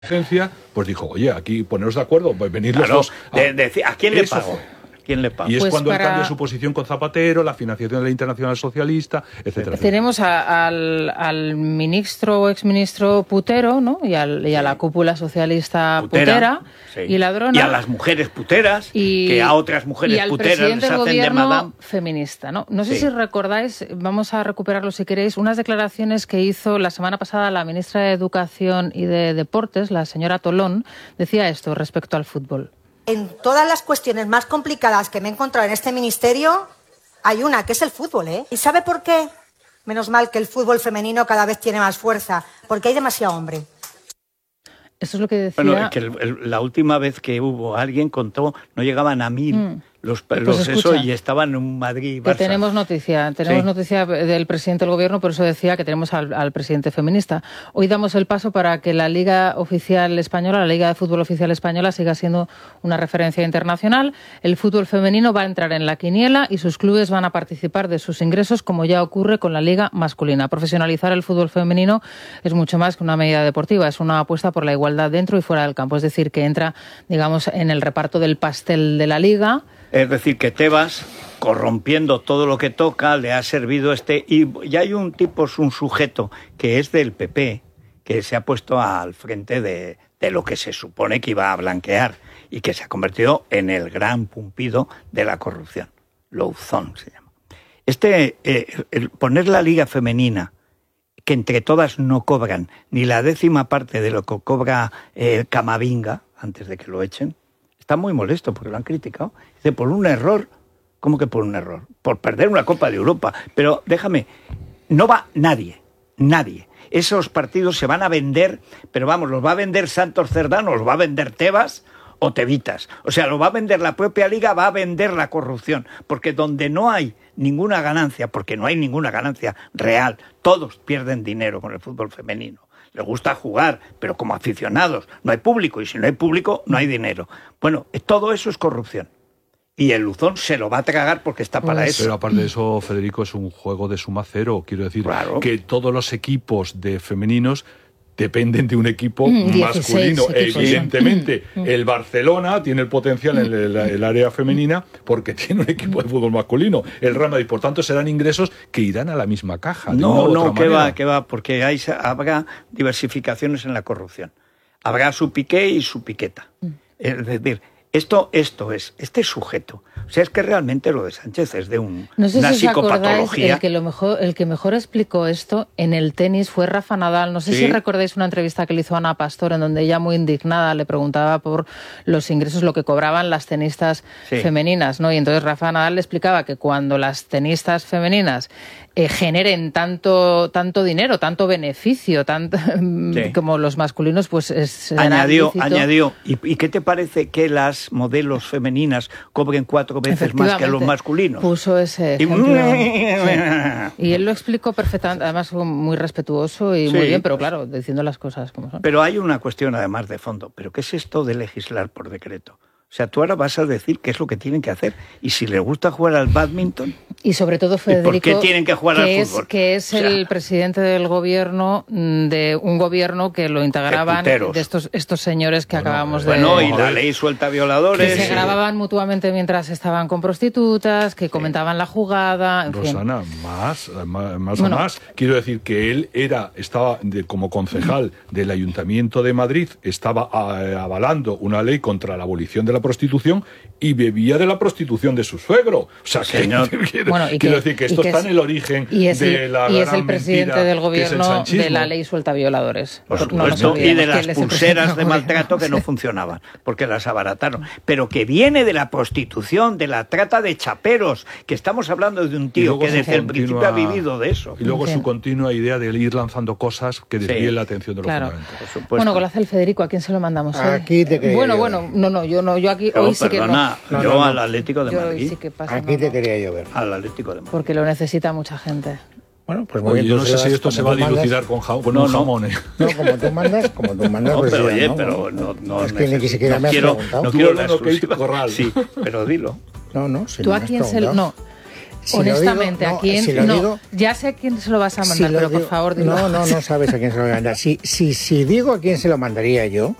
agencia, pues dijo, oye, aquí poneros de acuerdo, pues venir los dos. ¿A quién le pagó? ¿Quién le paga? Y es pues cuando él cambia su posición con Zapatero, la financiación de la Internacional Socialista, etcétera. Tenemos al ministro o exministro putero, ¿no? Y a la cúpula socialista putera sí. Y ladrona. Y a las mujeres puteras, que a otras mujeres puteras les hacen de madame. Feminista, ¿no? No sé si recordáis, vamos a recuperarlo si queréis, unas declaraciones que hizo la semana pasada la ministra de Educación y de Deportes, la señora Tolón, decía esto respecto al fútbol. En todas las cuestiones más complicadas que me he encontrado en este ministerio, hay una, que es el fútbol, ¿eh? ¿Y sabe por qué? Menos mal que el fútbol femenino cada vez tiene más fuerza, porque hay demasiado hombre. Eso es lo que decía... Bueno, que la última vez que hubo alguien contó, no llegaban a 1000 los eso, y estaban en Madrid, Barça. Tenemos noticia del presidente del gobierno, por eso decía que tenemos al presidente feminista. Hoy damos el paso para que la Liga Oficial Española, la Liga de Fútbol Oficial Española, siga siendo una referencia internacional. El fútbol femenino va a entrar en la quiniela y sus clubes van a participar de sus ingresos, como ya ocurre con la Liga masculina. Profesionalizar el fútbol femenino es mucho más que una medida deportiva, es una apuesta por la igualdad dentro y fuera del campo. Es decir, que entra, digamos, en el reparto del pastel de la Liga. Es decir, que Tebas, corrompiendo todo lo que toca, le ha servido Y ya hay un sujeto que es del PP, que se ha puesto al frente de lo que se supone que iba a blanquear y que se ha convertido en el gran pumpido de la corrupción. Louzón se llama. El poner la liga femenina, que entre todas no cobran ni la 10ª parte de lo que cobra Camavinga, antes de que lo echen, está muy molesto porque lo han criticado. Dice, por un error. ¿Cómo que por un error? Por perder una Copa de Europa. Pero déjame, no va nadie. Esos partidos se van a vender, pero vamos, los va a vender Santos Cerdán, los va a vender Tebas o Tevitas. O sea, lo va a vender la propia liga, va a vender la corrupción. Porque donde no hay ninguna ganancia, porque no hay ninguna ganancia real, todos pierden dinero con el fútbol femenino. Les gusta jugar, pero como aficionados no hay público, y si no hay público no hay dinero. Bueno, todo eso es corrupción. Y el Luzón se lo va a tragar porque está para eso. Pero aparte de eso, Federico, es un juego de suma cero. Quiero decir, que todos los equipos de femeninos dependen de un equipo masculino. Evidentemente, el Barcelona tiene el potencial en el área femenina porque tiene un equipo de fútbol masculino. El Real Madrid, por tanto, serán ingresos que irán a la misma caja. No, que va, porque habrá diversificaciones en la corrupción. Habrá su Piqué y su Piqueta. Es decir, este sujeto, o sea, es que realmente lo de Sánchez es de una psicopatología. El que mejor explicó esto en el tenis fue Rafa Nadal. No sé si recordáis una entrevista que le hizo Ana Pastor, en donde ella, muy indignada, le preguntaba por los ingresos, lo que cobraban las tenistas femeninas, ¿no? Y entonces Rafa Nadal le explicaba que cuando las tenistas femeninas generen tanto dinero, tanto beneficio, como los masculinos, pues añadió, ¿y qué te parece que las modelos femeninas cobren 4 veces más que los masculinos? Puso ese ejemplo. Y él lo explicó perfectamente, además muy respetuoso y muy bien, pero claro, diciendo las cosas como son. Pero hay una cuestión además de fondo. ¿Pero qué es esto de legislar por decreto? O sea, tú ahora vas a decir qué es lo que tienen que hacer. Y si les gusta jugar al bádminton... Y sobre todo, Federico, ¿por qué tienen que jugar al fútbol? Que es el presidente del gobierno, de un gobierno que lo integraban de estos señores que acabamos de... Bueno, y la ley suelta violadores... Que se grababan mutuamente mientras estaban con prostitutas, que comentaban la jugada, en Rosana, fin. Más. Quiero decir que él estaba como concejal del Ayuntamiento de Madrid, estaba avalando una ley contra la abolición de la prostitución y bebía de la prostitución de su suegro. O sea, quiero decir que esto está en el origen de la gran mentira. Y es el presidente del gobierno de la ley suelta violadores. Por supuesto, y de las pulseras de maltrato que no funcionaban, porque las abarataron. Pero que viene de la prostitución, de la trata de chaperos, que estamos hablando de un tío que desde el principio ha vivido de eso. Y luego su continua idea de ir lanzando cosas que desvíen la atención de los fundamentos. Bueno, Golazal, Federico, ¿a quién se lo mandamos? Aquí te quería yo aquí hoy sí que no. Yo al Atlético de Madrid. Sí que pasa, aquí te quería yo ver. Al Atlético de Madrid. Porque lo necesita mucha gente. Bueno, pues muy bien. Yo no sé si esto se va a dilucidar con un jamón. No, como tú mandas. No, pues pero ya, oye, no es que ni siquiera me has preguntado. No quiero la exclusiva. Sí, pero dilo. No, si ¿Tú no a quién se lo...? No. Honestamente, ¿a quién? Ya sé a quién se lo vas a mandar, pero por favor, dilo. No sabes a quién se lo voy a mandar. Si digo a quién se lo mandaría yo,